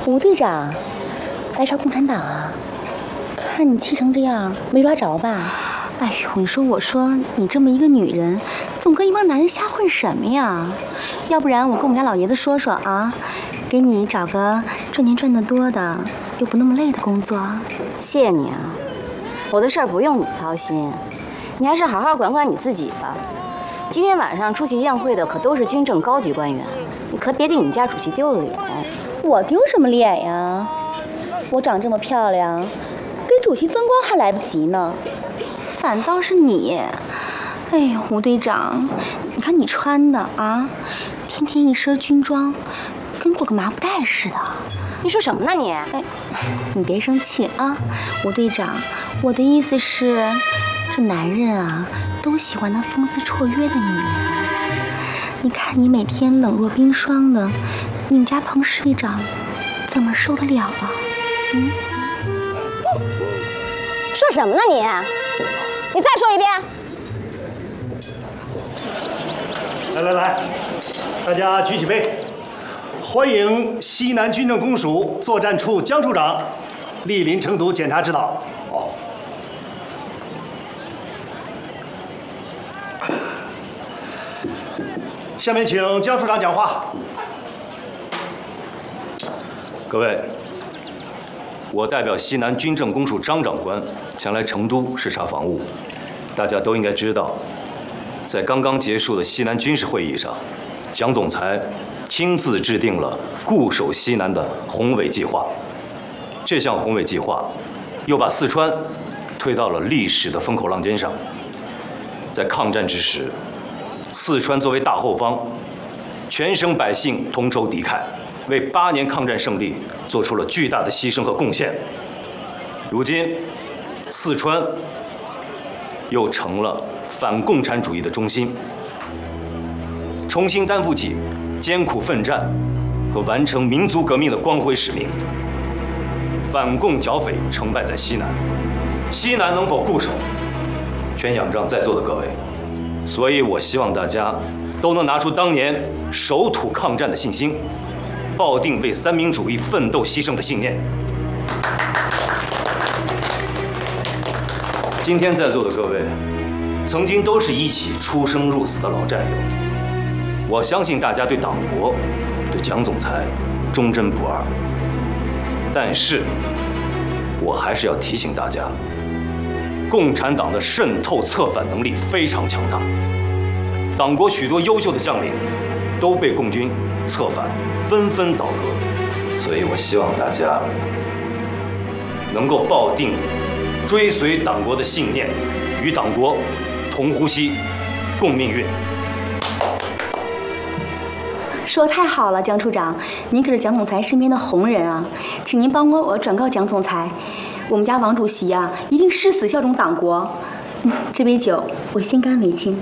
吴队长，来朝共产党啊？看你气成这样，没抓着吧？哎呦，我说你这么一个女人，总跟一帮男人瞎混什么呀？要不然我跟我们家老爷子说说啊，给你找个赚钱赚得多的，又不那么累的工作。 谢谢你啊，我的事儿不用你操心，你还是好好管管你自己吧。今天晚上出席宴会的可都是军政高级官员，你可别给你们家主席丢了脸。 我丢什么脸呀？我长这么漂亮，给主席增光还来不及呢。反倒是你，哎呦，吴队长，你看你穿的啊，天天一身军装，跟裹个麻布袋似的。 你说什么呢你？ 哎，你别生气啊，吴队长，我的意思是，这男人啊，都喜欢那风姿绰约的女人。你看你每天冷若冰霜的，你们家彭市里长怎么受得了啊？嗯？ 说什么呢你？你再说一遍。 来，大家举起杯，欢迎西南军政公署作战处江处长莅临成都检查指导。好。下面请江处长讲话。 各位，我代表西南军政公署张长官前来成都视察防务。大家都应该知道，在刚刚结束的西南军事会议上，蒋总裁亲自制定了固守西南的宏伟计划。这项宏伟计划又把四川推到了历史的风口浪尖上。在抗战之时，四川作为大后方，全省百姓同仇敌忾，为8年抗战胜利做出了巨大的牺牲和贡献。如今，四川又成了反共产主义的中心，重新担负起艰苦奋战和完成民族革命的光辉使命。反共剿匪成败在西南，西南能否固守，全仰仗在座的各位。所以我希望大家都能拿出当年守土抗战的信心，抱定为三民主义奋斗牺牲的信念。今天在座的各位，曾经都是一起出生入死的老战友。我相信大家对党国、对蒋总裁忠贞不二。但是，我还是要提醒大家，共产党的渗透策反能力非常强大。党国许多优秀的将领都被共军策反，纷纷倒戈。所以我希望大家能够抱定追随党国的信念，与党国同呼吸，共命运。 说得太好了，江处长，您可是蒋总裁身边的红人啊，请您帮我转告蒋总裁，我们家王主席啊，一定誓死效忠党国。这杯酒我先干为敬。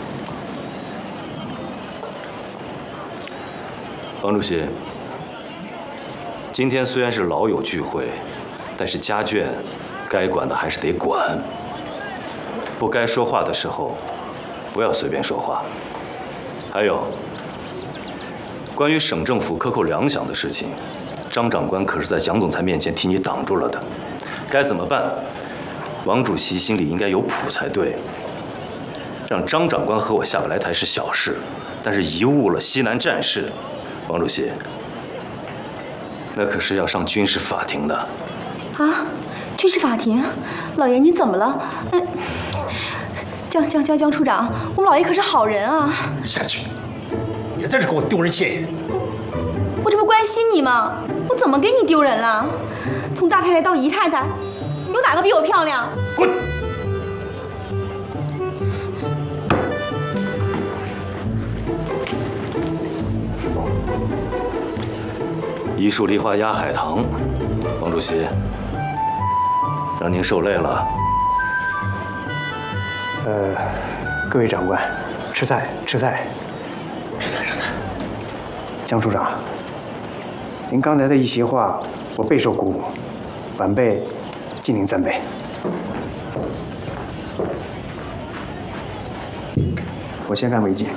王主席，今天虽然是老友聚会，但是家眷该管的还是得管。不该说话的时候，不要随便说话。还有，关于省政府克扣粮饷的事情，张长官可是在蒋总裁面前替你挡住了的。该怎么办？王主席心里应该有谱才对。让张长官和我下不来台是小事，但是贻误了西南战事，王主席，那可是要上军事法庭的。 啊，军事法庭？老爷您怎么了？江处长，我们老爷可是好人啊！ 下去，别在这给我丢人现眼。 我这不关心你吗？我怎么给你丢人了？从大太太到姨太太，有哪个比我漂亮？ 滚！ 一树梨花压海棠，王主席，让您受累了。 各位长官，吃菜。江处长，您刚才的一席话，我备受鼓舞，晚辈敬您3杯。我先干为敬。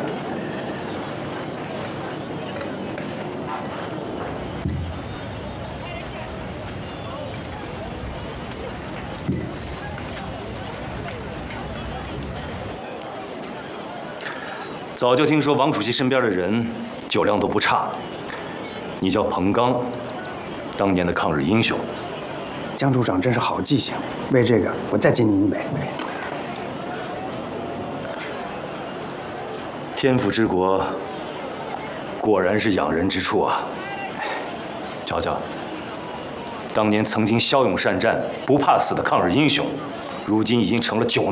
早就听说王主席身边的人酒量都不差。你叫彭刚，当年的抗日英雄。 江处长真是好记性，为这个我再敬您一杯。 天府之国，果然是养人之处啊！瞧瞧，当年曾经骁勇善战、不怕死的抗日英雄，如今已经成了酒